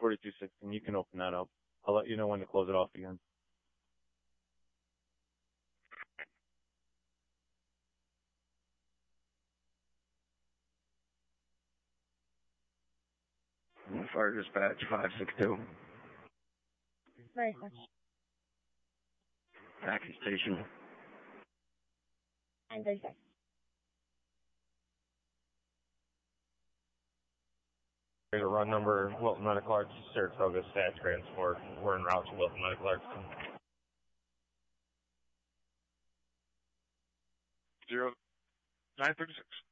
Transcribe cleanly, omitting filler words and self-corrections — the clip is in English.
4216. You can open that up. I'll let you know when to close it off again. Fire dispatch 562. Very much. Taxi station. 936. Here's a run number, Wilton Medical Arts, Saratoga, Stats Transport. We're en route to Wilton Medical Arts. 0936.